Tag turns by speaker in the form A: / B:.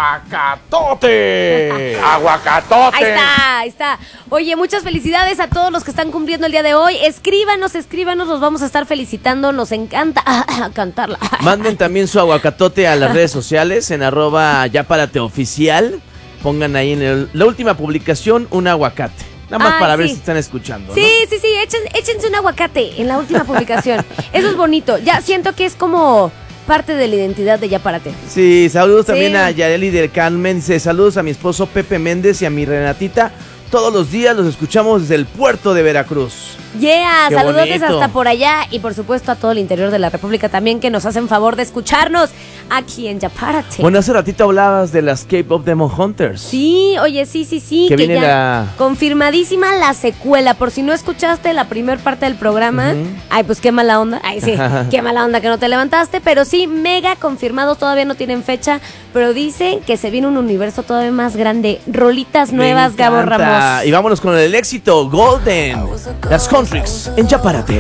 A: aguacatote. Aguacatote.
B: Ahí está. Oye, muchas felicidades a todos los que están cumpliendo el día de hoy. Escríbanos, los vamos a estar felicitando. Nos encanta cantarla.
C: Manden también su aguacatote a las redes sociales en @yaparateoficial. Pongan ahí en la última publicación un aguacate. Nada más para ver si están escuchando, ¿no?
B: Sí, échense un aguacate en la última publicación. Eso es bonito. Ya siento que es como parte de la identidad de Ya Párate.
C: Sí, saludos también a Yareli del Carmen. Dice, saludos a mi esposo Pepe Méndez y a mi Renatita. Todos los días los escuchamos desde el puerto de Veracruz.
B: Yeah, saludotes
C: bonito.
B: hasta por allá y por supuesto a todo el interior de la República también que nos hacen favor de escucharnos aquí en Ya Párate.
C: Bueno, hace ratito hablabas de las K-Pop Demon Hunters.
B: Sí, oye, sí.
C: Que viene
B: ya confirmadísima la secuela. Por si no escuchaste la primer parte del programa, ay, pues qué mala onda. Ay, sí, qué mala onda que no te levantaste. Pero sí, mega confirmado, todavía no tienen fecha, pero dicen que se viene un universo todavía más grande. Rolitas nuevas, Gabo Ramos.
C: Y vámonos con el éxito Golden. Las Contrix en Ya Párate.